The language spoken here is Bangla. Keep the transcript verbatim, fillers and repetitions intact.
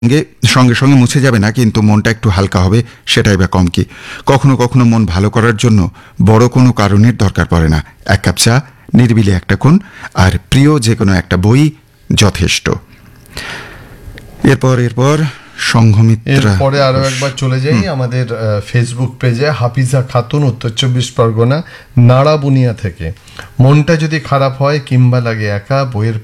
সঙ্গে সঙ্গে মুছে যাবে না, কিন্তু মনটা একটু হালকা হবে, সেটাই বা কম কি। কখনো কখনো মন ভালো করার জন্য বড় কোনো কারণের দরকার পড়ে না। এক কাপ চা, নিরিবিলি একটা কোণ আর প্রিয় যে কোনো একটা বই যথেষ্ট। এরপর এরপর সংঘমিত্রা। এরপরে আরো একবার চলে যাই আমাদের ফেসবুক পেজে। হাফিজা খাতুন, উত্তর চব্বিশ পরগনা, নাড়াবুনিয়া থেকে। মনটা যদি খারাপ হয় কিংবা লাগে একা, বইয়ের